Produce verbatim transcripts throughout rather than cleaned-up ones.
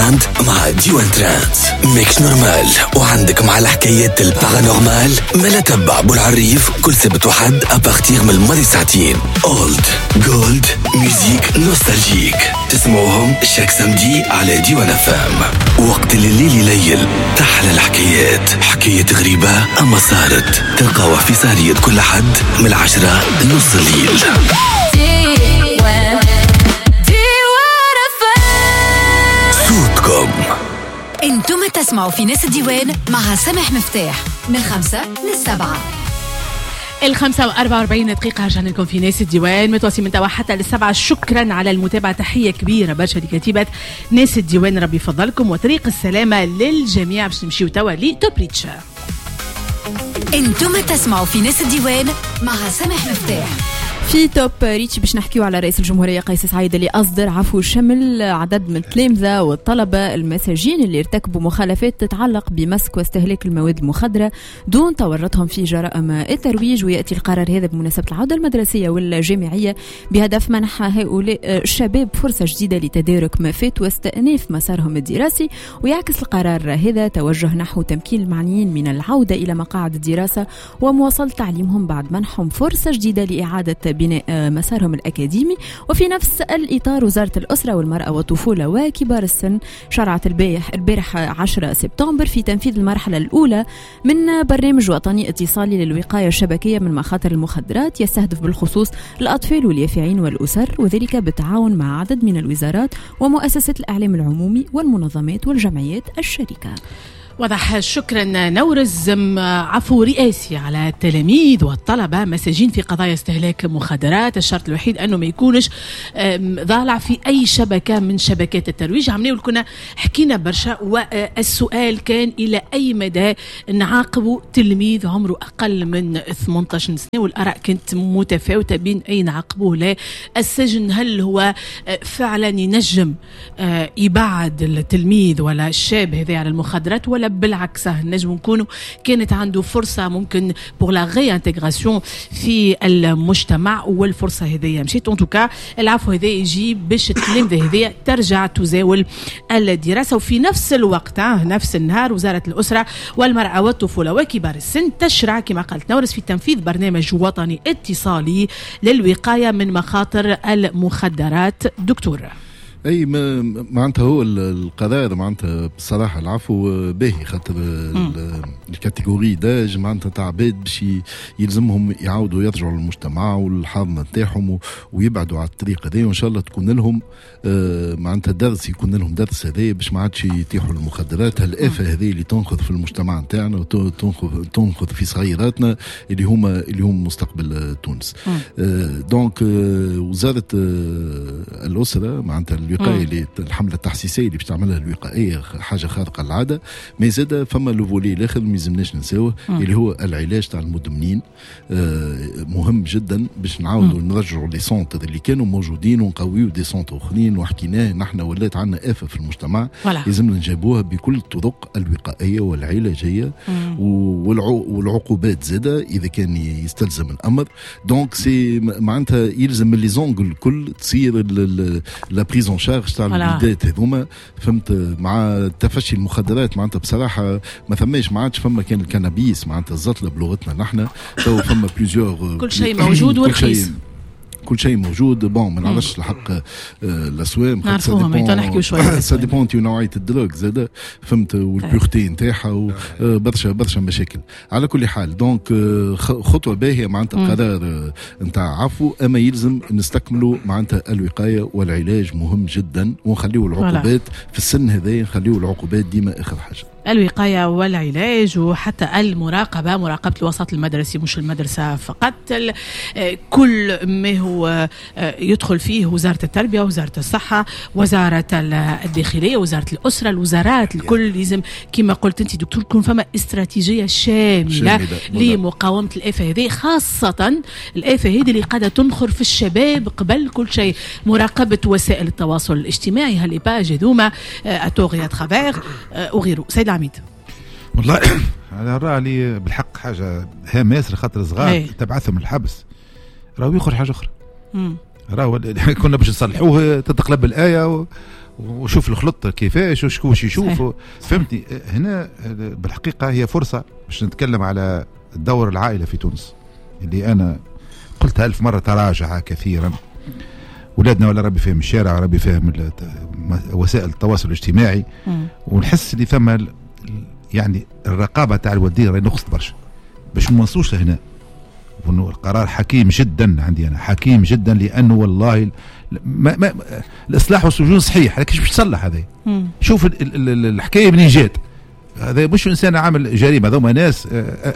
ترند مع ديوان ترانس ميكس نورمال. وعندك مع الحكايات البارانورمال ملا تبع بالعريف كل سبت وحد أبارتيغ من الماضي ساعتين. أولد جولد ميوزيك نوستالجيك تسمعوهم شاك سمدي على ديوان فام. وقت الليل يليل تحلى الحكايات، حكاية غريبة أما صارت تلقاوها في سهرية كل حد من العشرة نص الليل. صوتكم انتم تسمعوا في ناس الديوان مع سامح مفتاح من خمسة للسبعة. الخمسة وأربعة وأربعين دقيقة رجعنا لكم في ناس الديوان متواصلين من توا حتى للسبعة. شكرا على المتابعة، تحية كبيرة برشا لكتيبة ناس الديوان، ربي يفضلكم وطريق السلامة للجميع باش نمشيو توا لتوب ريتش. انتم تسمعوا في ناس الديوان مع سامح مفتاح. في توب ريتش باش نحكيو على رئيس الجمهورية قيس سعيد اللي أصدر عفو شمل عدد من التلامذة والطلبة المساجين اللي ارتكبوا مخالفات تتعلق بمسك واستهلاك المواد المخدرة دون تورطهم في جرائم الترويج. ويأتي القرار هذا بمناسبة العودة المدرسية والجامعية بهدف منح هؤلاء الشباب فرصة جديدة لتدارك ما فات واستئناف مسارهم الدراسي. ويعكس القرار هذا توجه نحو تمكين المعنيين من العودة إلى مقاعد الدراسة ومواصلة تعليمهم بعد منحهم فرصة جديدة لإعادة بناء مسارهم الأكاديمي. وفي نفس الإطار وزارة الأسرة والمرأة والطفولة وكبار السن شرعت البارح البارح عشرة سبتمبر في تنفيذ المرحلة الأولى من برنامج وطني اتصالي للوقاية الشبكية من مخاطر المخدرات يستهدف بالخصوص الأطفال واليافعين والأسر، وذلك بالتعاون مع عدد من الوزارات ومؤسسة الإعلام العمومي والمنظمات والجمعيات الشركة. واضح. شكرا نورز. عفو رئاسي على التلاميذ والطلبة مساجين في قضايا استهلاك مخدرات. الشرط الوحيد أنه ما يكونش ضالع في أي شبكة من شبكات الترويج. عملنا كنا حكينا برشا، والسؤال كان إلى أي مدى نعاقبوا تلميذ عمره أقل من ثمانية عشر سنة، والآراء كانت متفاوتة بين أي نعاقبوه. لا السجن هل هو فعلا ينجم يبعد التلميذ ولا الشاب هذا على المخدرات، ولا بالعكس نجم نكونوا كانت عنده فرصة ممكن بور لا غي انتغراسيون في المجتمع والفرصة هذه مشيت. ان توكا العفو هذا يجي باش التلامذة هذه ترجع تزاول الدراسة. وفي نفس الوقت نفس النهار وزارة الأسرة والمرأة والطفولة وكبار السن تشرع كما قالت نورس في تنفيذ برنامج وطني اتصالي للوقاية من مخاطر المخدرات. دكتور اي معناتها هو القرار معناتها بصراحه العفو باهي خاطر الكاتيجوري داج معناتها تاع عباد باش يلزمهم يعاودوا يرجعوا للمجتمع والحاضنه نتاعهم ويبعدوا على الطريق هذا، وان شاء الله تكون لهم معناتها درس يكون لهم درس هذا باش ما عادش يتيحوا المخدرات هالآفة هذه اللي تنخذ في المجتمع نتاعنا وتنخذ تنخذ في صغيراتنا اللي هما اللي هم مستقبل تونس. دونك وزاره الاسره معناتها الوقاية اللي الحملة التحسيسية اللي باش تعملها الوقائية حاجة خارقة للعادة، ما زاد فما لوفولي الاخر ما يلزمناش نساوه اللي هو العلاج تاع المدمنين. آه مهم جدا باش نعاودوا نرجعوا لي سونتر اللي كانوا موجودين ونقويوا دي سونتر اخرين وحكيناه نحن ولات عندنا آفة في المجتمع لازمنا نجيبوها بكل الطرق الوقائية والعلاجية والعقوبات زادة إذا كان يستلزم الأمر. دونك سي معناتها يلزم لي زونغل الكل تصير لا بريزون شارج تاع الوليدات هذوما، فهمت، مع تفشي المخدرات معناتها بصراحه ما ثماش ما عادش فما كان الكنابيس معناتها الزطله بلغتنا نحن تو فما بليزيور كل شيء موجود ورخيص كل شيء موجود. بون ما نعرفش الحق الاسوام نعرفوهم نحكيو شويه سا ديبون تي نوعيه الدروغ زاد فهمت والبيورتي نتاعها وبرشا برشا مشاكل. على كل حال دونك خطوه باهيه معناتها قرار نتاع عفو، اما يلزم نستكملوا معناتها الوقايه والعلاج مهم جدا ونخليوا العقوبات في السن هذا نخليوا العقوبات ديما اخر حاجه. الوقاية والعلاج وحتى المراقبة، مراقبة الوسط المدرسي مش المدرسة فقط، كل ما هو يدخل فيه وزارة التربية وزارة الصحة وزارة الداخلية وزارة الأسرة الوزارات الكل لازم كما قلت أنت دكتور تكون فما استراتيجية شاملة لمقاومة الآفة هذه، خاصة الآفة هذه اللي قاعدة تنخر في الشباب قبل كل شيء. مراقبة وسائل التواصل الاجتماعي هاللي باج هذوما أتوغي أتخافير وغيره. سيد العميد والله على رأيي بالحق حاجة هام ياسر خاطر صغار تبعثهم الحبس راهو يخرج حاجة أخرى. راهو كنا باش نصلحوه تتقلب الآية و... وشوف الخلط كيفاش وشكوش يشوف. فهمتني؟ هنا بالحقيقة هي فرصة باش نتكلم على دور العائلة في تونس اللي أنا قلتها ألف مرة تراجع كثيرا. ولادنا ولا ربي فهم الشارع ربي فهم وسائل التواصل الاجتماعي، ونحس اللي ثم يعني الرقابة تاع الوالدين راهي نقصت برشا باش ما نوصلوش لهنا. وانه القرار حكيم جدا عندي انا، حكيم جدا، لانه والله ما ما الاصلاح والسجون صحيح لكن باش تصلح هذا. شوف ال ال الحكايه منين جات. هذا مش انسان عامل جريمه، هذوما ناس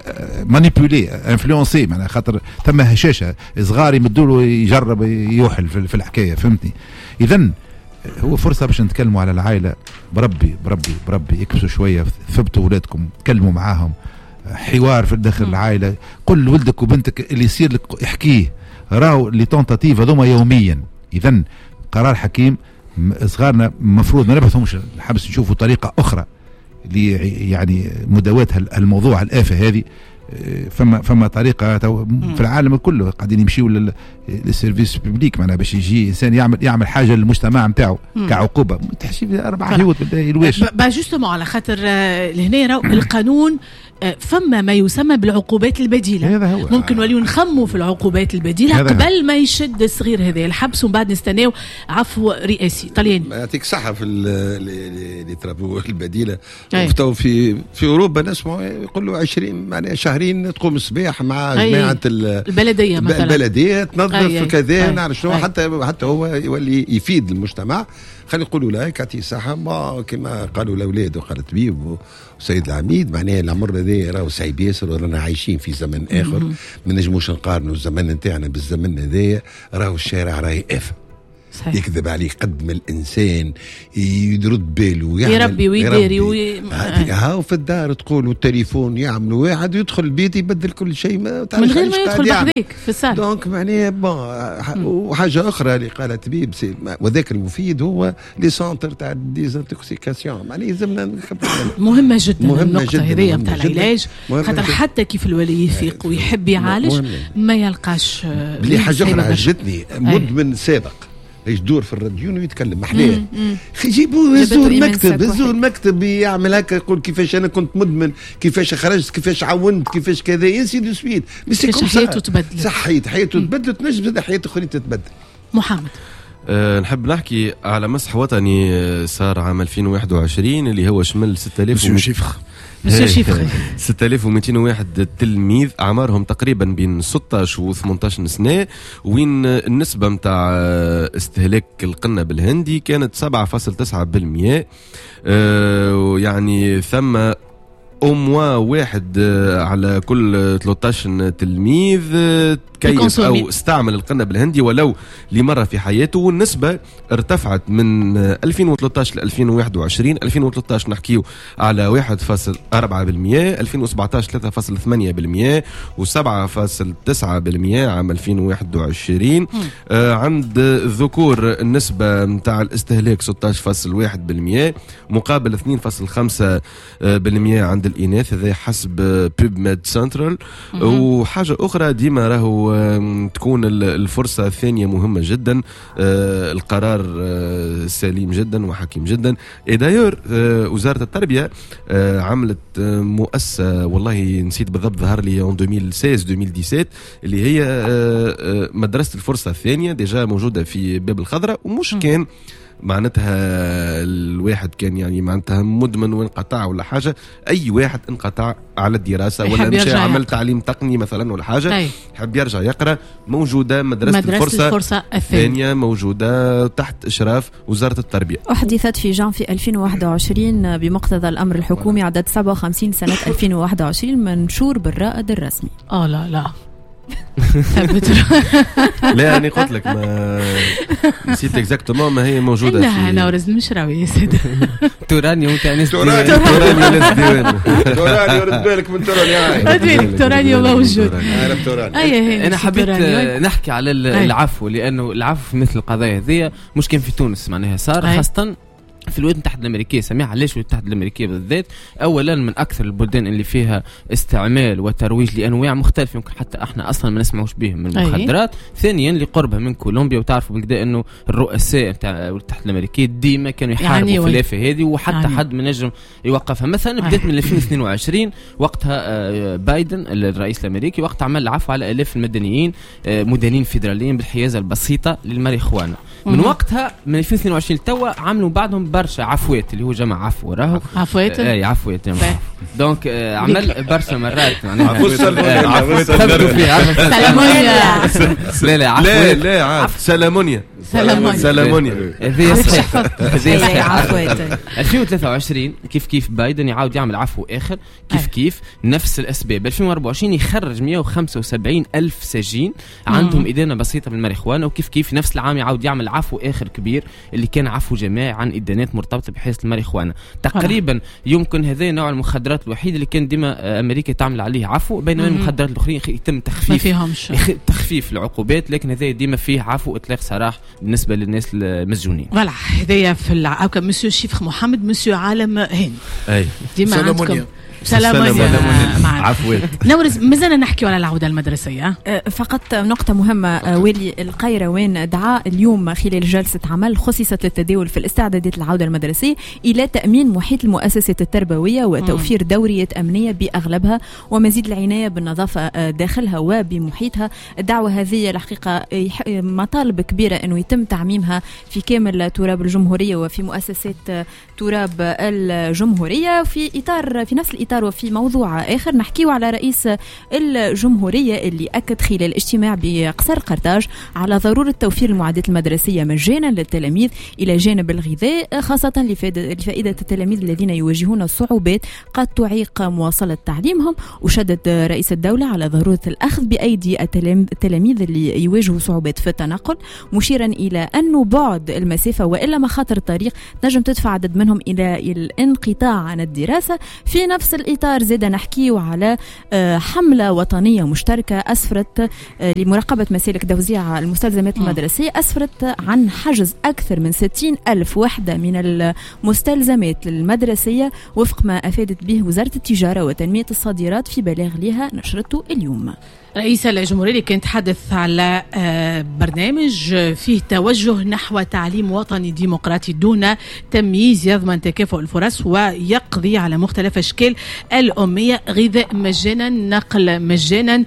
مانيبيولي انفلونسي، معناها خاطر ثم هشاشه صغار يمدوا له يجرب يوحل في الحكايه. فهمتني؟ اذا هو فرصه باش نتكلموا على العائله. بربي بربي بربي اكبسوا شويه، ثبتوا اولادكم، تكلموا معاهم، حوار في داخل العائله. قل لولدك وبنتك اللي يصير لك احكيه، راهو لي تونتاتيف هذوما يوميا. اذا قرار حكيم. صغارنا المفروض ما نبعثهمش الحبس، نشوفوا طريقه اخرى اللي يعني مداواة الموضوع الآفة هذه. فما فما طريقة في العالم كله قاعدين يمشيوا للسيرفيس ببليك، معناها باش يجي إنسان يعمل يعمل حاجة للمجتمع نتاعو كعقوبة. تحسي أربع حيوت بالله الواش. با جوستومون على خاطر لهنا القانون فما ما يسمى بالعقوبات البديلة. ممكن نوليو نخموا في العقوبات البديلة قبل ما يشد الصغير هذا الحبس، ومن بعد نستناو عفو رئاسي. طلياني يعطيك صحة في اللي ترابو البديلة. وفتو في في أوروبا نسمعوا يقولوا عشرين معناها شهرين تقوم الصباح مع جماعة البلدية مثلا، البلدية تنظف كذا نعرف شنو، حتى حتى هو يولي يفيد المجتمع. خلينا نقولوا لا يعطيه الصحة. ما كما قالوا الأولاد وقال الطبيب وسيد العميد، معناها العمر هذا راهو صعيب ياسر، ورانا عايشين في زمن آخر. ما نجموش نقارنوا الزمن نتاعنا بالزمن هذايا. راهو الشارع راهي آفة، يكذب عليه قد ما الانسان يرد باله ويعمل يربي ويداري وي... ها في الدار تقول والتليفون يعمل واحد يدخل البيت يبدل كل شيء ما من غير ما يدخل بحذيك في السال. دونك معناها بون. وحاجه اخرى اللي قالها الطبيب وذاك المفيد هو لي سونتر تاع ديزانتوكسيكاسيون. معناها لازمنا مهمه جدا مهمة النقطه هذه نتاع العلاج، خاطر حتى كيف الولي يفيق ويحب يعالج ما يلقاش. بلي حاجه اخرى عجبتني، مدمن سابق ايش دور في الراديو ويتكلم محلاه. يجيبوا يزور المكتب، يزور المكتب يعمل هكا، يقول كيفاش انا كنت مدمن، كيفاش خرجت، كيفاش عاونت، كيفاش كذا، ينسي دو سويت. كيفاش حياته تبدلت، صحيت حياته تبدلت، تنجم زاد حياته اخرى تتبدل. محمد أه نحب نحكي على مسح وطني صار عام ألفين وواحد وعشرين اللي هو شمل ستة آلاف ستة آلاف ومئتين وواحد تلميذ أعمارهم تقريبا بين ستة عشر و ثمانية عشر سنة، وين النسبة متاع استهلاك القنة بالهندي كانت سبعة فاصلة تسعة بالمئة. أه يعني ثم أموا واحد على كل ثلاثة عشر تلميذ كيف أو استعمل القنة بالهندي ولو لمرة في حياته. والنسبة ارتفعت من ألفين وثلاثة عشر ل ألفين وواحد وعشرين. ألفين وثلاثة عشر نحكيو على واحد فاصلة أربعة بالمئة، ألفين وسبعة عشر ثلاثة فاصلة ثمانية بالمئة، وسبعة فاصلة تسعة بالمئة عام ألفين وواحد وعشرين. آه عند الذكور النسبة متاع الاستهلاك ستة عشر فاصلة واحد بالمئة مقابل اثنين فاصلة خمسة بالمئة عند الإناث. هذا حسب بيب ميد سنترال. وحاجة أخرى ديما راهو تكون الفرصة الثانية مهمة جدا. القرار سليم جدا وحكيم جدا. دايور وزارة التربية عملت مؤسسة، والله نسيت بالضبط، ظهر لي en ألفين وستة عشر ألفين وسبعة عشر، اللي هي مدرسة الفرصة الثانية ديجا موجودة في باب الخضراء. ومش كان معناتها الواحد كان يعني معناتها مدمن وانقطع ولا حاجة، أي واحد انقطع على الدراسة ولا مشى عمل تعليم تقني مثلا ولا حاجة حب يرجع يقرأ، موجودة مدرسة, مدرسة الفرصة, الفرصة الثانية موجودة تحت إشراف وزارة التربية. أحدثت في جانفي ألفين وواحد وعشرين بمقتضى الأمر الحكومي عدد سبعة وخمسين سنة ألفين وواحد وعشرين منشور بالرائد الرسمي. آه لا لا لا أنا قلت لك ما نسيت اكزاكتومون ما هي موجودة إنها نورز المشراوي يا سيدي. توراني وتانيس توراني توراني ناس ديوان توراني ورد بالك من توراني رد بالك توراني موجود. أنا توراني. أنا حبيت نحكي على العفو، لأنه العفو في مثل القضايا هذه مش كان في تونس معناها صار خاصة في الولايات المتحدة الأمريكية. سميها علاش الولايات المتحدة الأمريكية بالذات؟ أولا من أكثر البلدان اللي فيها استعمال وترويج لأنواع مختلفة يمكن حتى احنا أصلا ما نسمعوش بهم من المخدرات. ثانيا لقربها من كولومبيا، وتعرفوا بالكدا أنه الرؤساء نتاع الولايات المتحدة الأمريكية ديما كانوا يحاربوا يعني في الآفة هذه، وحتى يعني حد من نجم يوقفها. مثلا بدات من ألفين واثنين وعشرين وقتها بايدن الرئيس الأمريكي وقت عمل العفو على آلاف المدنيين مدنيين فيدراليين بالحيازة البسيطة للماريخوانا. من وقتها من ألفين واثنين وعشرين توا عملوا بعضهم برشا عفوات اللي هو جمع عفو راهو عفوات اي عفوات دونك آه عمل برشا مرات معناها عفوات سلامونيا لا لا عفوات لا عفو سلامونيا سلامونيا هذه صحيح هذه عفوات. ألفين وثلاثة وعشرين كيف كيف بايدن يعاود يعمل عفو اخر كيف كيف نفس الاسباب. ألفين وأربعة وعشرين يخرج مئة وخمسة وسبعين ألف سجين عندهم إدانة بسيطة بالماريخوانا، وكيف كيف نفس العام يعاود يعمل عفو اخر كبير اللي كان عفو جماعي عن إدانات مرتبطة بحيث الماريخوانا. تقريبا يمكن هذا نوع المخدرات الوحيد اللي كان ديما امريكا تعمل عليه عفو، بينما المخدرات الاخرين يتم تخفيف تخفيف العقوبات، لكن هذا ديما فيه عفو اطلاق سراح بالنسبه للناس المسجونين. فوالا هذايا في العاوكا مسيو شيخ محمد مسيو عالم هند اي ديما عندكم سلام عفوا. نورز مازلنا نحكي على العودة المدرسية. فقط نقطة مهمة، والي القيروان دعا اليوم خلال جلسة عمل خصصت للتداول في الاستعدادات العودة المدرسية إلى تأمين محيط المؤسسات التربوية وتوفير دورية أمنية بأغلبها ومزيد العناية بالنظافة داخلها وبمحيطها. الدعوة هذه الحقيقة مطالب كبيرة أنه يتم تعميمها في كامل تراب الجمهورية وفي مؤسسات تراب الجمهورية. في إطار في نفس الإطار وفي موضوع آخر نحكيه على رئيس الجمهورية اللي أكد خلال اجتماع بقصر قرطاج على ضرورة توفير المعدات المدرسية مجانا للتلاميذ إلى جانب الغذاء، خاصة لفائدة التلاميذ الذين يواجهون صعوبات قد تعيق مواصلة تعليمهم. وشدد رئيس الدولة على ضرورة الأخذ بأيدي التلاميذ اللي يواجهوا صعوبات في التنقل، مشيرا إلى أنه بعد المسافة وإلا مخاطر الطريق نجم تدفع عدد منهم إلى الانقطاع عن الدراسة. في نفس الإطار زاد نحكيه على حملة وطنية مشتركة أسفرت لمراقبة مسالك توزيع المستلزمات المدرسية، أسفرت عن حجز أكثر من ستين ألف وحدة من المستلزمات المدرسية وفق ما أفادت به وزارة التجارة وتنمية الصادرات في بلاغ لها نشرته اليوم. رئيس الجمهورية كان تحدث على برنامج فيه توجه نحو تعليم وطني ديمقراطي دون تمييز يضمن تكافؤ الفرص ويقضي على مختلف أشكال الأمية، غذاء مجانا، نقل مجانا.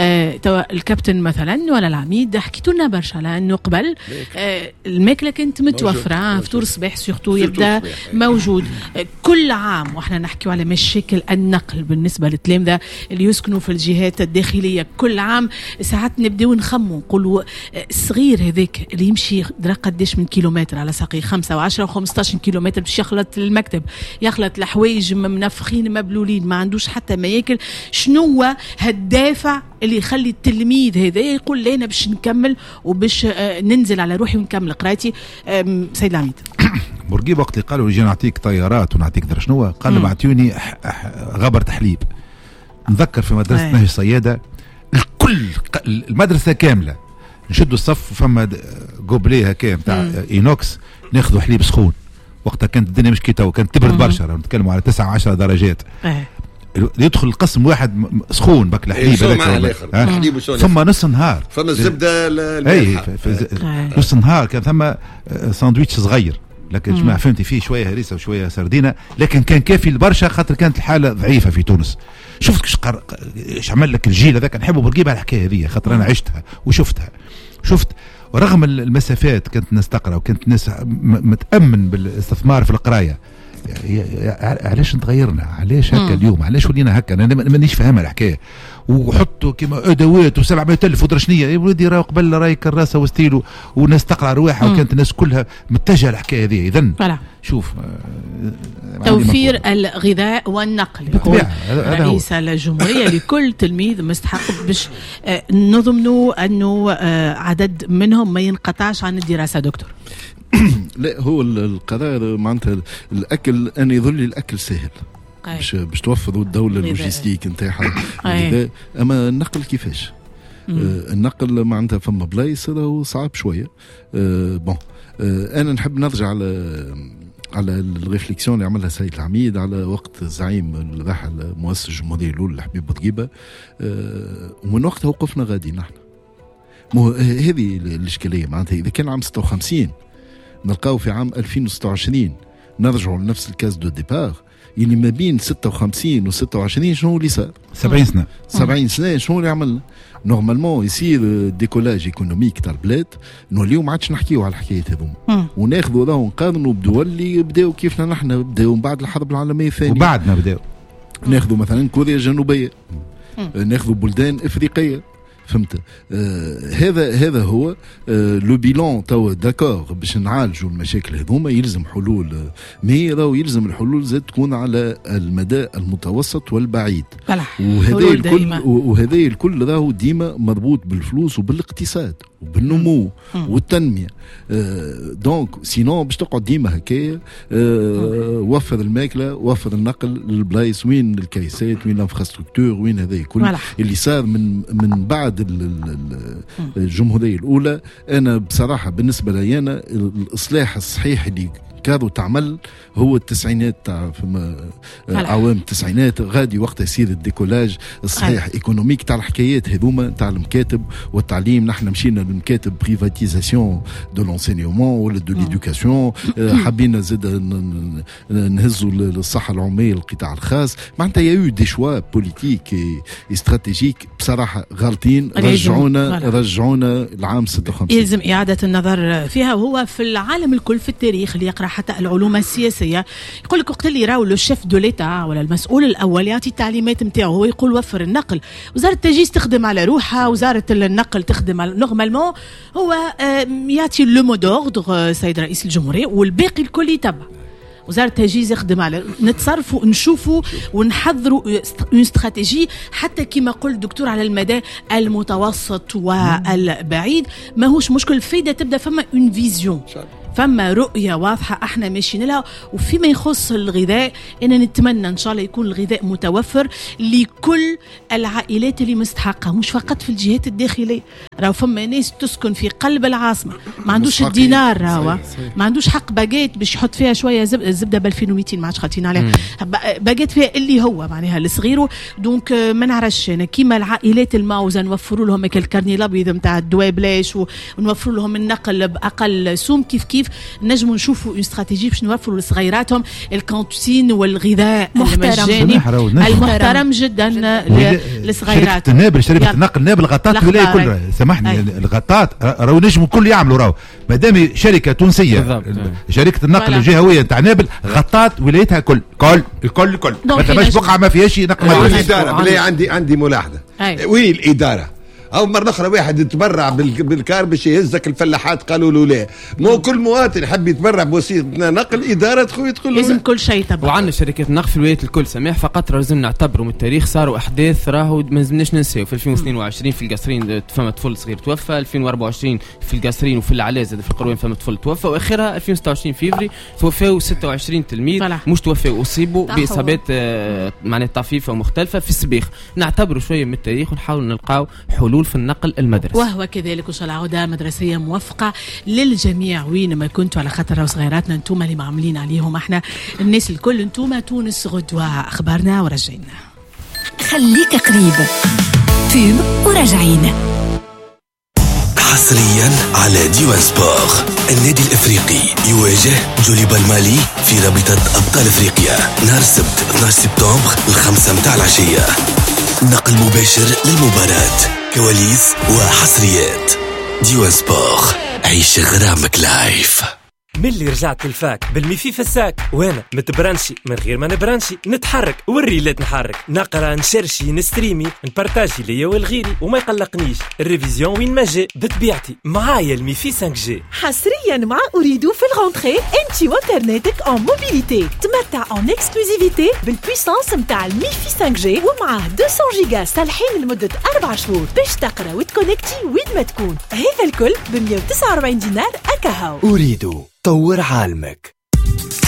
الكابتن مثلا ولا العميد حكيتوا لنا برشا لأنه قبل الماكلة كانت متوفرة، فطور صباح سورتو يبدأ موجود كل عام، وإحنا نحكي على مشاكل النقل بالنسبة للتلامذة اللي يسكنوا في الجهات الداخلية. كل عام ساعات نبداو نخمو نقولوا الصغير هذاك اللي يمشي درا قداش من كيلومتر على ساقي خمسة وعشرة وخمسطاش كيلومتر باش يخلط المكتب، يخلط الحوايج منفخين مبلولين، ما عندوش حتى ما ياكل. شنو هالدافع اللي يخلي التلميذ هذا يقول لي انا باش نكمل وباش ننزل على روحي ونكمل قرايتي؟ سيد العميد بورقيبه وقت اللي قالوا يجي نعطيك طيارات ونعطيك درا شنو، قال لهم اعطوني غبر تحليب. نذكر في مدرسه نهج الصياده الكل المدرسه كامله نشدوا الصف فما قبليه هكا نتاع اينوكس ناخذوا حليب سخون. وقتها كانت الدنيا مش كيتو، كانت تبرد برشا، نتكلموا على تسعة عشرة درجات. يدخل القسم واحد سخون بك الحليب هذاك ثم نص نهار فما الزبده المالحه نص نهار كان ثم ساندويتش صغير، لكن جماعه فهمتي فيه شويه هريسه وشويه سردينه، لكن كان كافي لبرشا خاطر كانت الحاله ضعيفه في تونس. شفت كش قر... ايش عمل لك الجيل هذاك، نحبوا بورقيبه الحكايه هذه خاطر انا عشتها وشفتها. شفت ورغم المسافات كانت الناس تقرا وكانت الناس متامن بالاستثمار في القرايه. علاش تغيرنا؟ علاش هكا اليوم؟ علاش ولينا هكا؟ انا مانيش فاهمها الحكايه. وحطوا كيما ادوات وسبعمائة ألف ودرشنيه يا ولدي، راه قبل راي كراسه وستيلو والناس تقرا رواحها وكانت الناس كلها متجهه الحكايه هذه. اذا شوف آه توفير الغذاء والنقل رئيس الجمهوريه لكل تلميذ مستحق باش آه نضمنوا انه آه عدد منهم ما ينقطعش عن الدراسه. دكتور لا هو القرار معناتها الاكل ان يظل الاكل سهل باش باش توفروا الدوله اللوجستيك نتاعها الغذاء، اما النقل كيفاش؟ آه النقل معناتها فما بلايص راهو صعب شويه. آه بون آه انا نحب نرجع على على الريفليكسيون اللي عملها سيد العميد على وقت الزعيم الراحل مؤسس الجمهوريه الاولى حبيب بورقيبه. ومن وقتها وقفنا غادي نحن. مو هذه الاشكاليه معناتها اذا كان عام ستة وخمسين نلقاو في عام ألفين وستة وعشرين نرجعوا لنفس الكاس دو ديبار اللي ما بين ستة وخمسين و ستة وعشرين شنو اللي صار؟ سبعين سنه سبعين سنه شنو اللي عملنا؟ نورمالمون يصير ديكولاج ايكونوميك تاع البلاد، نوليو ما عادش نحكيو على الحكايات هذوما وناخذوا راهو نقارنوا بدول اللي بداوا كيفنا نحن، بداوا من بعد الحرب العالميه الثانيه وبعدنا بداوا. ناخذوا مثلا كوريا الجنوبيه، ناخذوا بلدان افريقيه، فهمت؟ آه هذا هذا هو آه لو بيلون توا داكور. باش نعالجوا المشاكل هذوما يلزم حلول، مي راهو يلزم الحلول زاد تكون على المدى المتوسط والبعيد. وهذا الكل وهذا الكل راهو ديما مربوط بالفلوس وبالاقتصاد وبالنمو مم. والتنميه. آه دونك سينون باش تقعد ديما هكايا. آه وفر الماكله، وفر النقل للبلايص وين الكيسات، وين الانفراستركتور، وين هذا الكل اللي صار من من بعد الجمهوريه الاولى. انا بصراحه بالنسبه لي انا الاصلاح الصحيح اللي كادوا تعمل هو التسعينات تاع فما عوام التسعينات غادي وقت يصير الديكولاج الصحيح ايكونوميك تاع الحكايات هذوما تاع المكاتب والتعليم. نحن مشينا للمكاتب بريفاتيزاسيون دو لونسينيومون ولا دو ليدوكاسيون، حبينا زاد نهزوا للصحه العموميه القطاع الخاص. معناتها يا دي شوا بوليتيك استراتيجيك بصراحه غالطين، رجعونا رجعونا العام ستة وخمسين. يلزم اعاده النظر فيها. وهو في العالم الكل في التاريخ اللي يقرا حتى العلوم السياسيه يقول لك وقت اللي راهو لو شيف دو ليتا ولا المسؤول الاول يعطي التعليمات نتاعو، هو يقول وفر النقل، وزاره التجهيز تخدم على روحها، وزاره النقل تخدم على نورمالمون، هو يعطي لو مو دوردر سيد رئيس الجمهوريه والباقي الكل يتبع. وزارة التجهيز يخدم على نتصرفوا نشوفوا ونحضروا اون استراتيجي حتى كما قلت دكتور على المدى المتوسط والبعيد. ماهوش مشكل الفايدة تبدأ فما اون فيزيون، فما رؤية واضحة احنا ماشيين لها. وفيما يخص الغذاء انا نتمنى ان شاء الله يكون الغذاء متوفر لكل العائلات اللي مستحقة، مش فقط في الجهات الداخلية. راهو فما ناس تسكن في قلب العاصمة ما عندوش الدينار، راهو ما عندوش حق باجيت باش يحط فيها شوية زبدة ب ألفين ومئتين ما عادش خاطين عليها، باجيت فيها اللي هو معناها الصغير. دونك ما نعرفش انا كيما العائلات المعوزة نوفروا لهم الكرني الابيض نتاع الدواء بلاش ونوفروا لهم النقل باقل سوم، كيف كيف نجموا نشوفوا اون استراتيجي باش نوفروا لصغيراتهم الكانتين والغذاء المجاني المحترم جدا للصغيرات. نابل شركه النقل نابل غطات الولايه كلها، سامحني الغطات راهو نجموا الكل يعملوا، راهو مادام شركه تونسيه شركه النقل الجهويه نتاع نابل غطات ولايتها كل كل الكل الكل ما تبقاش بقعه ما فيهاش نقل. الاداره بالله عندي عندي ملاحظه، وين الاداره؟ أو مرة أخرى واحد يتبرع بالكار باش يهزك الفلاحات قالوا له لا، مو كل مواطن يحب يتبرع بوسيلة نقل إدارة تخوي تقول لازم كل شيء تبع. وعندنا شركات نقل في الولايات الكل سماح فقط لازم نعتبروا من التاريخ صاروا أحداث راهو ما لازمناش ننساو. في ألفين واثنين وعشرين في القصرين فما طفل صغير توفى، ألفين وأربعة وعشرين في القصرين وفي العلازة في القروين فما طفل توفى، وآخرها ألفين وستة وعشرين فيفري توفاو ستة وعشرين تلميذ مش توفاو أصيبوا بإصابات آه معناها طفيفة ومختلفة في السبيخ. نعتبروا شوية من التاريخ ونحاول نلقاو حلول في النقل المدرسي. وهو كذلك وصل عودة مدرسية موفقة للجميع وين ما كنتوا، على خاطر صغيراتنا انتم اللي معاملين عليهم احنا الناس الكل. انتم تونس غدوة اخبارنا ورجعنا. خليك قريب فيلم وراجعين. حصريا على ديوان سبور. النادي الافريقي يواجه جوليبا المالي في رابطة ابطال افريقيا نهار السبت اثني عشر سبتمبر الخمسة متاع العشية. نقل مباشر للمباراة، كواليس وحصريات. ديوان سبور، عيش غرامك لايف. من اللي رجعت للفاك بالميفي في الساك، وانا متبرنشي من غير ما نبرنشي، نتحرك والريلات نحرك، نقرا نشرشي نستريمي نبارتاجي ليا والغيري وما يقلقنيش. الريفيزيون وين ما جاء بطبيعتي معايا الميفي خمسة جي. حصريا مع أريد في الغونتري انت وانترنتك اون موبيليتي، تمتع اون اكسكلوزيفيتي بالبويسانس متاع الميفي خمسة جي ومعاه مئتين جيجا صالحين لمدة أربع شهور باش تقرا وتكونكتي وين ما تكون. هذا الكل ب مئة وتسعة وأربعين دينار أكاهو. أريد طور عالمك.